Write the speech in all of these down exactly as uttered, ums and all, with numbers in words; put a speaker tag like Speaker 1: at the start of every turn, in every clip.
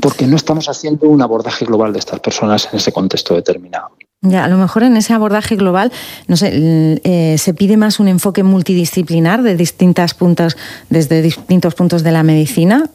Speaker 1: porque no estamos haciendo un abordaje global de estas personas en ese contexto determinado.
Speaker 2: Ya, a lo mejor en ese abordaje global, no sé, eh, se pide más un enfoque multidisciplinar de distintas puntas, desde distintos puntos de la medicina.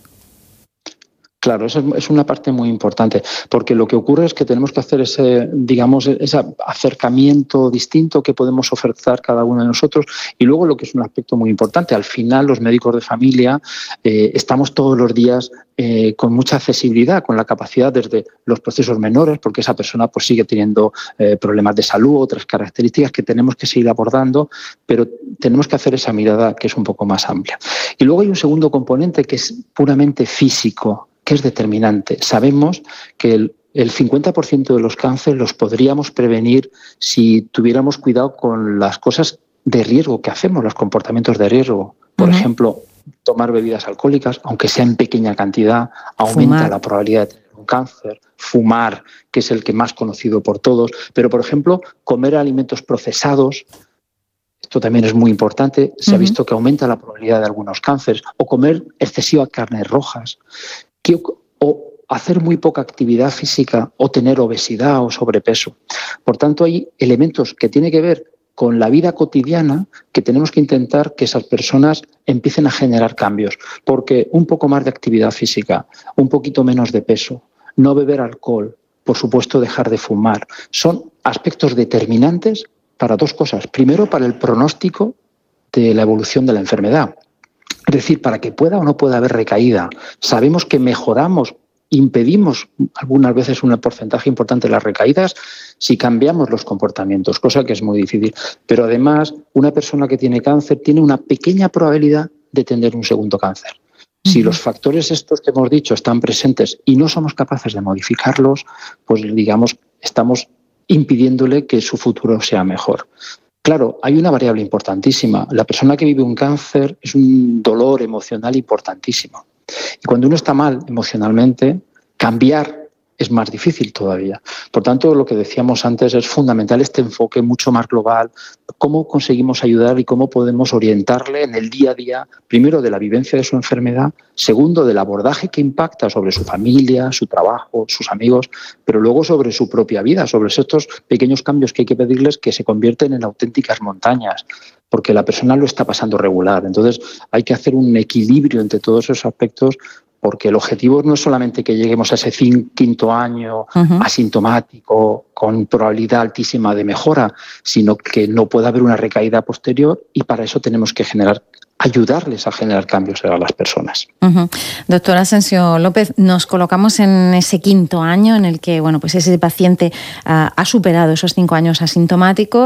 Speaker 1: Claro, eso es una parte muy importante, porque lo que ocurre es que tenemos que hacer ese, digamos, ese acercamiento distinto que podemos ofertar cada uno de nosotros, y luego lo que es un aspecto muy importante, al final los médicos de familia eh, estamos todos los días eh, con mucha accesibilidad, con la capacidad desde los procesos menores, porque esa persona pues sigue teniendo eh, problemas de salud, otras características que tenemos que seguir abordando, pero tenemos que hacer esa mirada que es un poco más amplia. Y luego hay un segundo componente que es puramente físico, que es determinante. Sabemos que el, el cincuenta por ciento de los cánceres los podríamos prevenir si tuviéramos cuidado con las cosas de riesgo que hacemos, los comportamientos de riesgo. Por uh-huh. ejemplo, tomar bebidas alcohólicas, aunque sea en pequeña cantidad, aumenta Fumar. la probabilidad de tener un cáncer. Fumar, que es el que más conocido por todos. Pero, por ejemplo, comer alimentos procesados, esto también es muy importante. Se uh-huh. ha visto que aumenta la probabilidad de algunos cánceres. O comer excesiva carnes rojas. Que, o hacer muy poca actividad física o tener obesidad o sobrepeso. Por tanto, hay elementos que tienen que ver con la vida cotidiana que tenemos que intentar que esas personas empiecen a generar cambios. Porque un poco más de actividad física, un poquito menos de peso, no beber alcohol, por supuesto dejar de fumar, son aspectos determinantes para dos cosas. Primero, para el pronóstico de la evolución de la enfermedad. Es decir, para que pueda o no pueda haber recaída. Sabemos que mejoramos, impedimos algunas veces un porcentaje importante de las recaídas si cambiamos los comportamientos, cosa que es muy difícil. Pero además, una persona que tiene cáncer tiene una pequeña probabilidad de tener un segundo cáncer. Uh-huh. Si los factores estos que hemos dicho están presentes y no somos capaces de modificarlos, pues digamos, estamos impidiéndole que su futuro sea mejor. Claro, hay una variable importantísima. La persona que vive un cáncer es un dolor emocional importantísimo. Y cuando uno está mal emocionalmente, cambiar es más difícil todavía. Por tanto, lo que decíamos antes, es fundamental este enfoque mucho más global, cómo conseguimos ayudar y cómo podemos orientarle en el día a día, primero de la vivencia de su enfermedad, segundo del abordaje que impacta sobre su familia, su trabajo, sus amigos, pero luego sobre su propia vida, sobre estos pequeños cambios que hay que pedirles que se convierten en auténticas montañas, porque la persona lo está pasando regular. Entonces, hay que hacer un equilibrio entre todos esos aspectos, porque el objetivo no es solamente que lleguemos a ese quinto año uh-huh. asintomático, con probabilidad altísima de mejora, sino que no pueda haber una recaída posterior, y para eso tenemos que generar, ayudarles a generar cambios a las personas.
Speaker 2: Uh-huh. Doctor Asensio López, nos colocamos en ese quinto año en el que bueno, pues ese paciente uh, ha superado esos cinco años asintomático.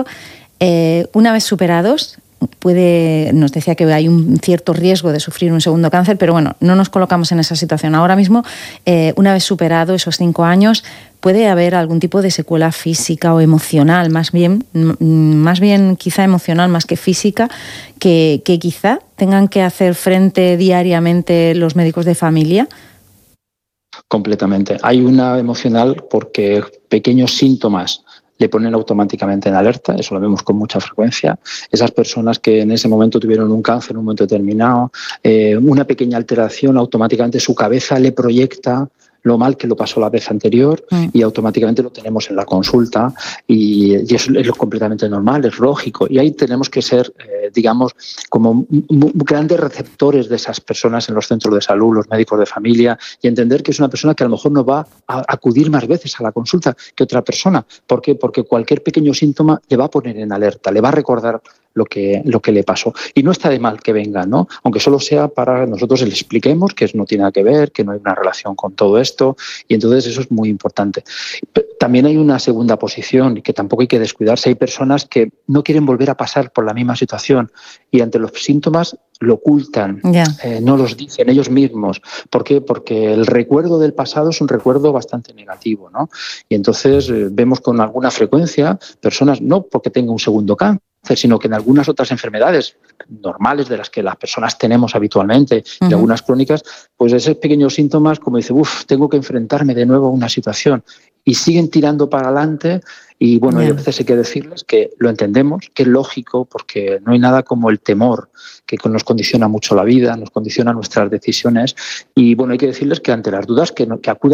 Speaker 2: Eh, una vez superados, puede, nos decía que hay un cierto riesgo de sufrir un segundo cáncer, pero bueno, no nos colocamos en esa situación. Ahora mismo, eh, una vez superado esos cinco años, puede haber algún tipo de secuela física o emocional, más bien, más bien quizá emocional más que física, que, que quizá tengan que hacer frente diariamente los médicos de familia.
Speaker 1: Completamente. Hay una emocional porque pequeños síntomas le ponen automáticamente en alerta, eso lo vemos con mucha frecuencia. Esas personas que en ese momento tuvieron un cáncer en un momento determinado, eh, una pequeña alteración, automáticamente su cabeza le proyecta lo mal que lo pasó la vez anterior mm. y automáticamente lo tenemos en la consulta, y, y eso es completamente normal, es lógico. Y ahí tenemos que ser, eh, digamos, como grandes receptores de esas personas en los centros de salud, los médicos de familia, y entender que es una persona que a lo mejor no va a acudir más veces a la consulta que otra persona. ¿Por qué? Porque cualquier pequeño síntoma le va a poner en alerta, le va a recordar lo que, lo que le pasó. Y no está de mal que venga, ¿no? Aunque solo sea para nosotros le expliquemos que no tiene nada que ver, que no hay una relación con todo esto, y entonces eso es muy importante. También hay una segunda posición que tampoco hay que descuidarse. Hay personas que no quieren volver a pasar por la misma situación y ante los síntomas lo ocultan, yeah. eh, no los dicen ellos mismos. ¿Por qué? Porque el recuerdo del pasado es un recuerdo bastante negativo, ¿no? Y entonces eh, vemos con alguna frecuencia personas, no porque tenga un segundo cáncer, sino que en algunas otras enfermedades normales de las que las personas tenemos habitualmente uh-huh. y algunas crónicas, pues esos pequeños síntomas, como dice, uff, tengo que enfrentarme de nuevo a una situación, y siguen tirando para adelante. Y bueno, yeah. a veces hay que decirles que lo entendemos, que es lógico, porque no hay nada como el temor, que nos condiciona mucho la vida, nos condiciona nuestras decisiones, y bueno, hay que decirles que ante las dudas que, no, que acudan